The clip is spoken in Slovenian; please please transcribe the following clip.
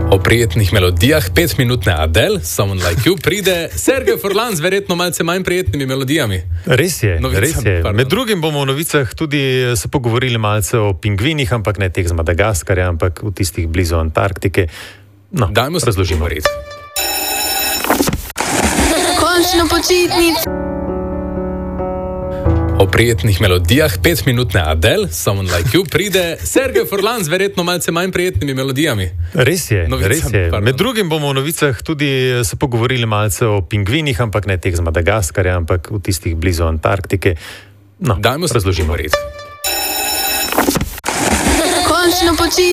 O prijetnih melodijah 5-minutne Adele, Someone Like You, pride Sergej Furlan z verjetno malce manj prijetnimi melodijami. Res je. Med drugim bomo v novicah tudi se pogovorili malce o pingvinih, ampak ne teh z Madagaskarja, ampak v tistih blizu Antarktike. No, dajmo se razložimo. Končno počitnic. O prijetnih melodijah 5-minutne Adele, Someone Like You, pride Sergej Furlan z verjetno malce manj prijetnimi melodijami. Res je. Med drugim bomo v novicah tudi se pogovorili malce o pingvinih, ampak ne teh z Madagaskarja, ampak v tistih blizu Antarktike. No, dajmo se razložimo. Končno počitnic.